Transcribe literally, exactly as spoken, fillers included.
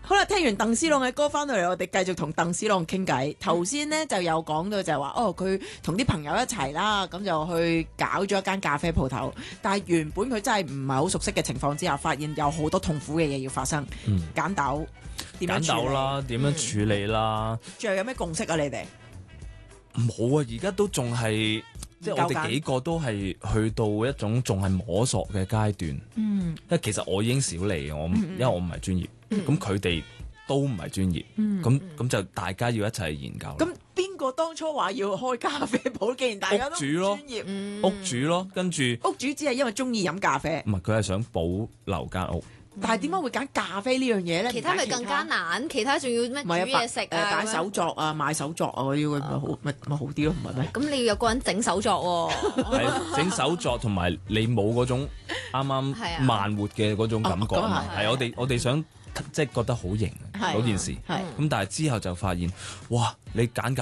好啦，聽完鄧思朗嘅歌翻到嚟，我哋繼續同鄧思朗傾偈。頭先呢就有講到就係話，哦，佢同啲朋友一齊啦，咁就去搞咗一間咖啡鋪頭。但係原本佢真係唔係好熟悉嘅情況之下，發現有好多痛苦嘅嘢要發生。嗯，揀豆點樣揀豆啦，點樣處理啦？ 最後有咩共識啊？你哋冇啊！而家都仲係。即係我哋幾個都係去到一種仲係摸索嘅階段，嗯，因為其實我已經少嚟，我、嗯、因為我唔係專業，咁佢哋都唔係專業，咁咁、嗯、就大家要一齊研究。 咁邊個當初話要開咖啡鋪？既然大家都唔專業， 嗯、屋主咯，跟住屋主只係因為中意飲咖啡， 唔係佢係想保留間屋。 但係點解會揀咖啡呢樣嘢咧？ 其他咪更加難，其他仲要咩煮嘢食啊、 擺手作啊、賣手作啊嗰啲，咪好咪咪好啲咯，唔係咩？ 咁你要有個人整手作喎， 係整手作同埋你冇嗰種啱啱慢活嘅嗰種感覺，係我哋我哋想即係覺得好型嗰件事，咁但係之後就發現，哇！你揀